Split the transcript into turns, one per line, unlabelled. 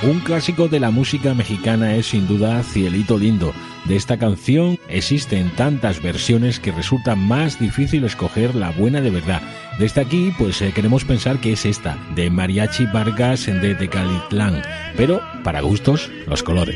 Un clásico de la música mexicana es sin duda Cielito Lindo. De esta canción existen tantas versiones que resulta más difícil escoger la buena de verdad. Desde aquí, pues queremos pensar que es esta, de Mariachi Vargas de Tecalitlán. Pero, para gustos, los colores.